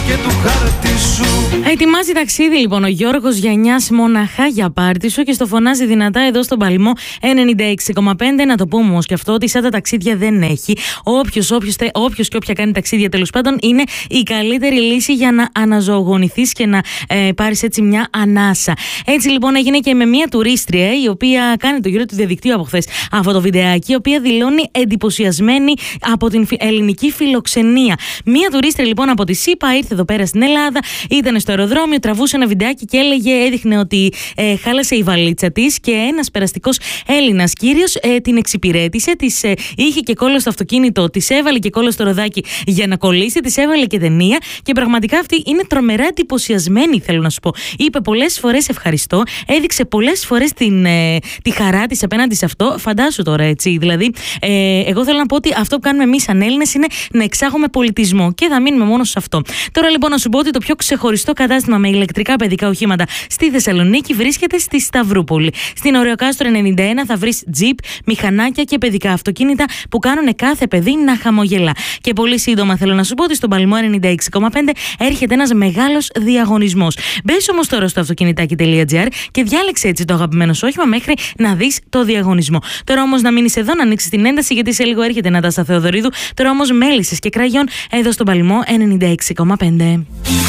και του χάρτη σου. Ετοιμάζει ταξίδι λοιπόν ο Γιώργος Γιαννιάς μοναχά για πάρτι σου και στο φωνάζει δυνατά εδώ στον Παλμό 96,5. Να το πούμε όμως και αυτό ότι σαν τα ταξίδια δεν έχει. Όποιος και όποια κάνει ταξίδια τέλος πάντων είναι η καλύτερη λύση για να αναζωογονηθείς και να πάρεις έτσι μια ανάσα. Έτσι λοιπόν έγινε και με μια τουρίστρια η οποία κάνει το γύρο του διαδικτύου από χθες αυτό το βιντεάκι, η οποία δηλώνει εντυπωσιασμένη από την ελληνική φιλοξενία. Μια τουρίστρια λοιπόν από τη ΣΥΠΑ ήρθε εδώ πέρα στην Ελλάδα, ήταν στο αεροδρόμιο, τραβούσε ένα βιντεάκι και έδειχνε ότι χάλασε η βαλίτσα της και ένας περαστικός Έλληνας κύριος την εξυπηρέτησε, είχε και κόλλο στο αυτοκίνητο, της έβαλε και κόλλο στο ροδάκι για να κολλήσει, της έβαλε και ταινία και πραγματικά αυτή είναι τρομερά εντυπωσιασμένη, θέλω να σου πω. Είπε πολλές φορές ευχαριστώ, έδειξε πολλές φορές τη χαρά της απέναντι σε αυτό. Φαντάσου τώρα, έτσι. Δηλαδή, εγώ θέλω να πω ότι αυτό που κάνουμε εμείς σαν Έλληνες είναι να εξάγουμε πολιτισμό και θα μείνουμε μόνο σε αυτό. Τώρα λοιπόν να σου πω ότι το πιο ξεχωριστό κατάστημα με ηλεκτρικά παιδικά οχήματα στη Θεσσαλονίκη βρίσκεται στη Σταυρούπολη. Στην Ωρεοκάστρο 91 θα βρεις τζιπ, μηχανάκια και παιδικά αυτοκίνητα που κάνουν κάθε παιδί να χαμογελά. Και πολύ σύντομα θέλω να σου πω ότι στον Παλμό 96,5 έρχεται ένας μεγάλος διαγωνισμός. Μπες όμως τώρα στο αυτοκινητάκι.gr και διάλεξε έτσι το αγαπημένο σου όχημα μέχρι να δεις το διαγωνισμό. Τώρα όμως να μείνεις εδώ, να ανοίξεις την ένταση, γιατί σε λίγο έρχεται Νατάσα Θεοδωρίδου. Τώρα όμως μέλισσες και κραγιόν εδώ στον Παλμό 96,5.